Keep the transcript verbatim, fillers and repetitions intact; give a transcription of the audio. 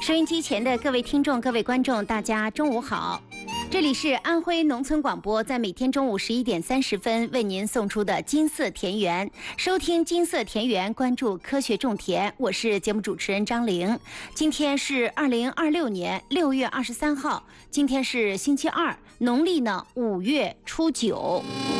收音机前的各位听众、各位观众，大家中午好！这里是安徽农村广播，在每天中午十一点三十分为您送出的金色田园。收听金色田园，关注科学种田，我是节目主持人张玲。今天是二零二六年六月二十三号，今天是星期二，农历呢五月初九。